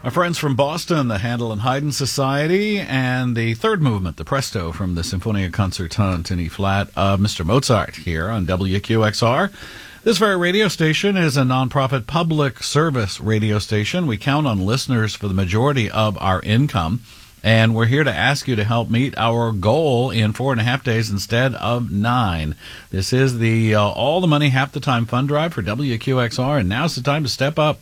Our friends from Boston, the Handel and Haydn Society, and the third movement, the Presto from the Sinfonia Concertante in E-flat of Mr. Mozart here on WQXR. This very radio station is a nonprofit public service radio station. We count on listeners for the majority of our income, and we're here to ask you to help meet our goal in 4.5 days instead of 9. This is the All the Money Half the Time fund drive for WQXR, and now's the time to step up.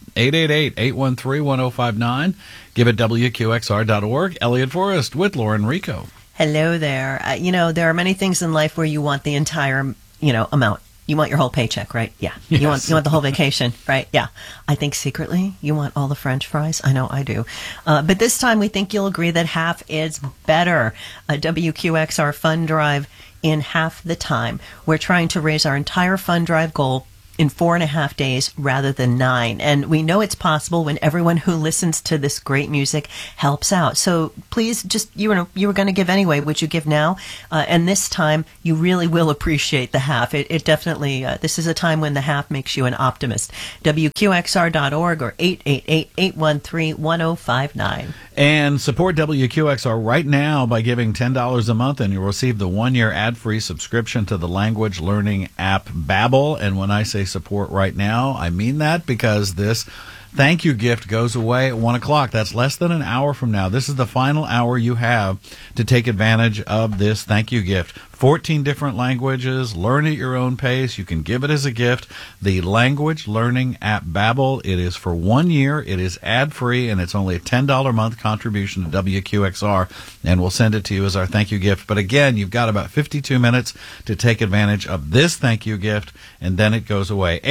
888-813-1059. Give it WQXR.org. Elliot Forrest with Lauren Rico. Hello there. There are many things in life where you want the entire, amount. You want your whole paycheck, right? Yeah. Yes. You want the whole vacation, right? Yeah. I think secretly you want all the French fries. I know I do. But this time we think you'll agree that half is better. A WQXR fund drive in half the time. We're trying to raise our entire fund drive goal in 4.5 days rather than 9. And we know it's possible when everyone who listens to this great music helps out. So please, just, you were going to give anyway. Would you give now? And this time, you really will appreciate the half. It definitely, this is a time when the half makes you an optimist. WQXR.org or 888-813-1059. And support WQXR right now by giving $10 a month, and you'll receive the 1-year ad-free subscription to the language learning app Babbel. And when I say support right now, I mean that, because this thank you gift goes away at 1 o'clock. That's less than an hour from now. This is the final hour you have to take advantage of this thank you gift. 14 different languages. Learn at your own pace. You can give it as a gift. The language learning app Babbel. It is for 1 year. It is ad-free, and it's only a $10 a month contribution to WQXR, and we'll send it to you as our thank you gift. But again, you've got about 52 minutes to take advantage of this thank you gift, and then it goes away.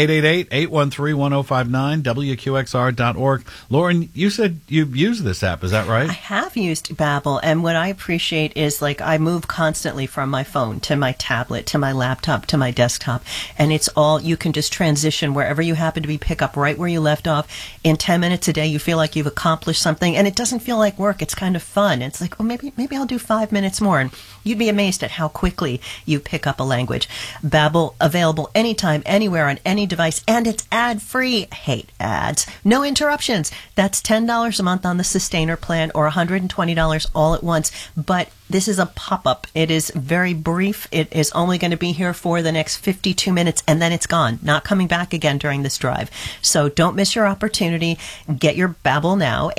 888-813-1059, WQXR.org. Lauren, you said you've used this app. Is that right? I have used Babbel, and what I appreciate is, I move constantly from my phone to my tablet, to my laptop, to my desktop, and it's all, you can just transition wherever you happen to be, pick up right where you left off. In 10 minutes a day, you feel like you've accomplished something, and it doesn't feel like work. It's kind of fun. It's like, maybe I'll do 5 minutes more, and you'd be amazed at how quickly you pick up a language. Babbel, available anytime, anywhere, on any device, and it's ad-free. Hate ads. No interruptions. That's $10 a month on the Sustainer plan, or $120 all at once, but this is a pop-up. It is very brief. It is only going to be here for the next 52 minutes, and then it's gone. Not coming back again during this drive. So don't miss your opportunity. Get your Babbel now.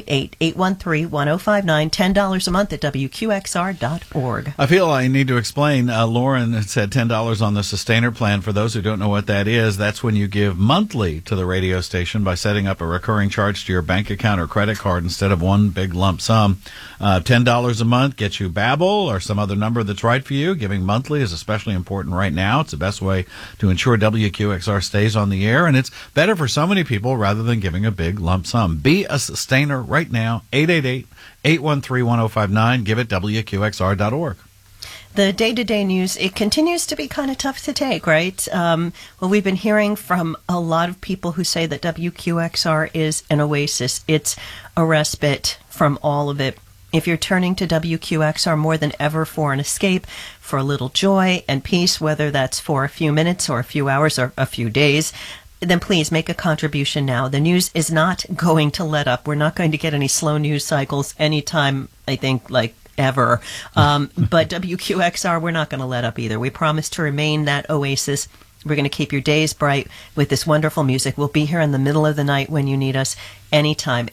888-813-1059. $10 a month at WQXR.org. I feel I need to explain. Lauren said $10 on the Sustainer plan. For those who don't know what that is, that's when you give monthly to the radio station by setting up a recurring charge to your bank account or credit card instead of one big lump sum. $10 a month gets you Babbel or some other number that's right for you. Giving monthly is especially important right now. It's the best way to ensure WQXR stays on the air, and it's better for so many people rather than giving a big lump sum. Be a Sustainer right now. 888-813-1059. Give it WQXR.org. The day-to-day news, it continues to be kind of tough to take, right? Well, we've been hearing from a lot of people who say that WQXR is an oasis. It's a respite from all of it. If you're turning to WQXR more than ever for an escape, for a little joy and peace, whether that's for a few minutes or a few hours or a few days, then please make a contribution now. The news is not going to let up. We're not going to get any slow news cycles anytime, I think, ever. But WQXR, we're not going to let up either. We promise to remain that oasis. We're going to keep your days bright with this wonderful music. We'll be here in the middle of the night when you need us anytime.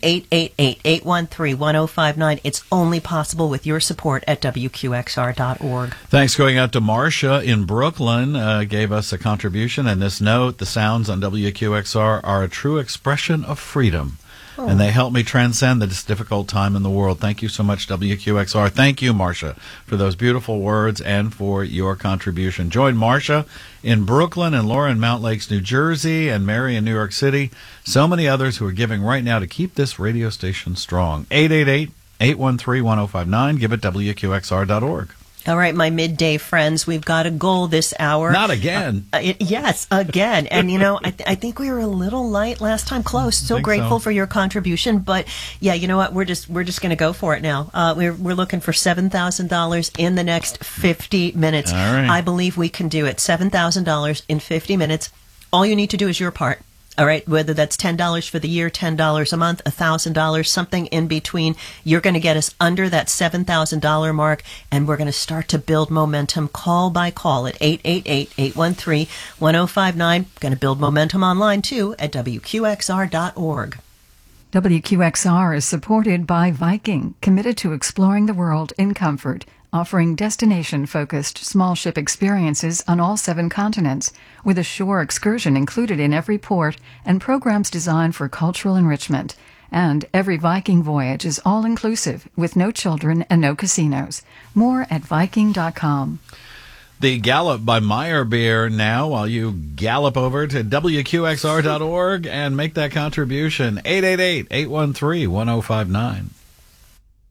888-813-1059. It's only possible with your support at WQXR.org. Thanks going out to Marcia in Brooklyn, gave us a contribution. And this note, the sounds on WQXR are a true expression of freedom. Oh. And they help me transcend this difficult time in the world. Thank you so much, WQXR. Thank you, Marcia, for those beautiful words and for your contribution. Join Marcia in Brooklyn and Laura in Mount Lakes, New Jersey, and Mary in New York City. So many others who are giving right now to keep this radio station strong. 888-813-1059. Give it WQXR.org. All right, my midday friends, we've got a goal this hour. Not again. Yes, again. And, I think we were a little light last time. Close. So grateful for your contribution. But, yeah, you know what? We're just going to go for it now. We're looking for $7,000 in the next 50 minutes. All right. I believe we can do it. $7,000 in 50 minutes. All you need to do is your part. All right, whether that's $10 for the year, $10 a month, $1,000, something in between, you're going to get us under that $7,000 mark, and we're going to start to build momentum call by call at 888-813-1059. Going to build momentum online, too, at WQXR.org. WQXR is supported by Viking, committed to exploring the world in comfort, offering destination-focused small ship experiences on all 7 continents, with a shore excursion included in every port and programs designed for cultural enrichment. And every Viking voyage is all-inclusive, with no children and no casinos. More at Viking.com. The Gallop by Meyer beer now, while you gallop over to WQXR.org and make that contribution. 888-813-1059.